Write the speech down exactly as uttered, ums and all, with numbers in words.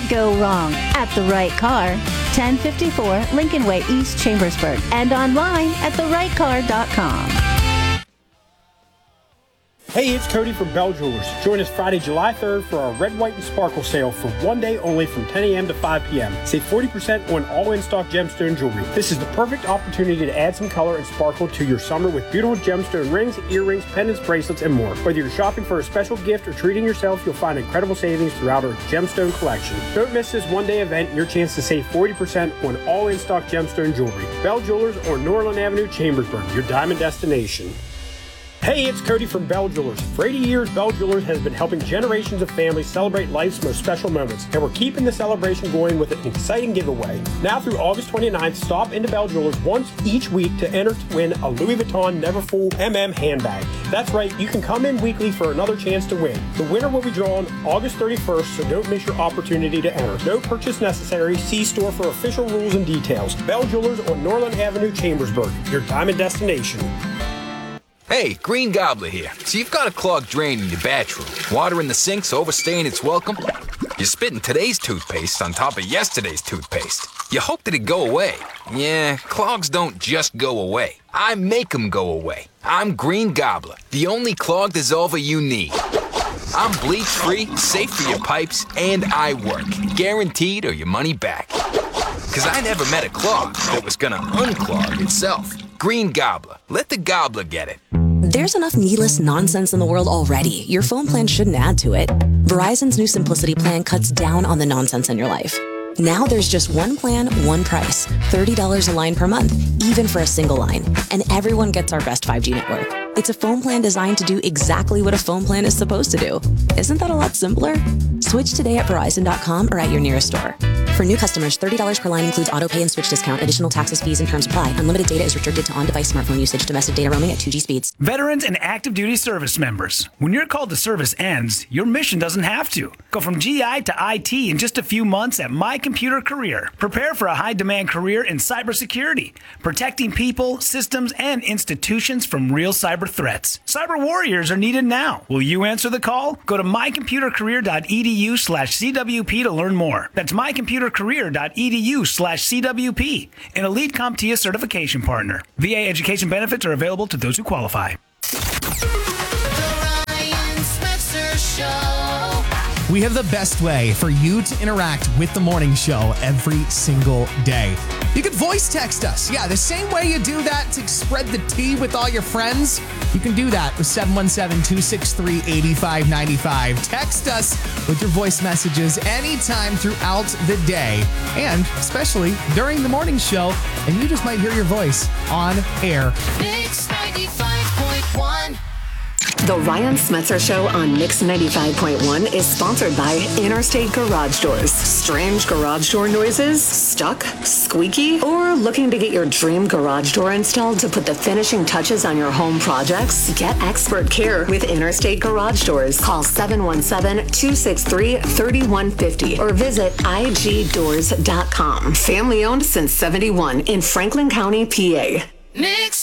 go wrong at the right car. ten fifty-four Lincoln Way East, Chambersburg, and online at the right car dot com. Hey, it's Cody from Bell Jewelers. Join us Friday, July third for our Red, White, and Sparkle sale for one day only from ten a.m. to five p.m. Save forty percent on all in-stock gemstone jewelry. This is the perfect opportunity to add some color and sparkle to your summer with beautiful gemstone rings, earrings, pendants, bracelets, and more. Whether you're shopping for a special gift or treating yourself, you'll find incredible savings throughout our gemstone collection. Don't miss this one-day event and your chance to save forty percent on all in-stock gemstone jewelry. Bell Jewelers on Norland Avenue, Chambersburg, your diamond destination. Hey, it's Cody from Bell Jewelers. For eighty years, Bell Jewelers has been helping generations of families celebrate life's most special moments, and we're keeping the celebration going with an exciting giveaway. Now through August twenty-ninth, stop into Bell Jewelers once each week to enter to win a Louis Vuitton Neverfull M M handbag. That's right, you can come in weekly for another chance to win. The winner will be drawn August thirty-first, so don't miss your opportunity to enter. No purchase necessary. See store for official rules and details. Bell Jewelers on Norland Avenue, Chambersburg, your diamond destination. Hey, Green Gobbler here. So you've got a clogged drain in your bathroom. Water in the sink's overstaying its welcome. You're spitting today's toothpaste on top of yesterday's toothpaste. You hope that it go away. Yeah, clogs don't just go away. I make them go away. I'm Green Gobbler, the only clog dissolver you need. I'm bleach-free, safe for your pipes, and I work. Guaranteed or your money back. Because I never met a clog that was gonna unclog itself. Green Gobbler. Let the gobbler get it. There's enough needless nonsense in the world already. Your phone plan shouldn't add to it. Verizon's new Simplicity plan cuts down on the nonsense in your life. Now there's just one plan, one price. thirty dollars a line per month, even for a single line. And everyone gets our best five G network. It's a phone plan designed to do exactly what a phone plan is supposed to do. Isn't that a lot simpler? Switch today at Verizon dot com or at your nearest store. For new customers, thirty dollars per line includes auto pay and switch discount. Additional taxes, fees, and terms apply. Unlimited data is restricted to on-device smartphone usage. Domestic data roaming at two G speeds. Veterans and active duty service members. When your call to service ends, your mission doesn't have to. Go from G I to I T in just a few months at My Computer Career. Prepare for a high-demand career in cybersecurity, protecting people, systems, and institutions from real cyber threats. Cyber warriors are needed now. Will you answer the call? Go to my computer career dot e d u slash c w p to learn more. That's my computer career dot e d u slash c w p, an Elite CompTIA certification partner. V A education benefits are available to those who qualify. The Ryan Spencer Show. We have the best way for you to interact with the morning show every single day. You can voice text us. Yeah, the same way you do that to spread the tea with all your friends. You can do that with seven one seven, two six three, eight five nine five. Text us with your voice messages anytime throughout the day, and especially during the morning show, and you just might hear your voice on air. Mix ninety-five point one. The Ryan Smetzer Show on Mix ninety-five point one is sponsored by Interstate Garage Doors. Strange garage door noises? Stuck? Squeaky? Or looking to get your dream garage door installed to put the finishing touches on your home projects? Get expert care with Interstate Garage Doors. Call seven one seven, two six three, three one five zero or visit i g doors dot com. Family owned since seventy-one in Franklin County, P A. Mix